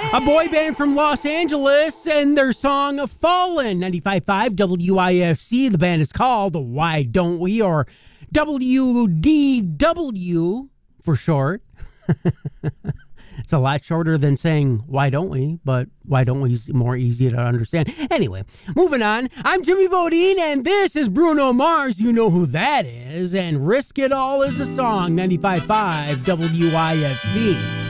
A boy band from Los Angeles and their song Fallen, 95.5 WIFC. The band is called Why Don't We, or WDW for short. It's a lot shorter than saying why don't we, but why don't we is more easy to understand. Anyway, moving on. I'm Jimmy Bodine, and this is Bruno Mars. You know who that is. And Risk It All is the song, 95.5 WIFC.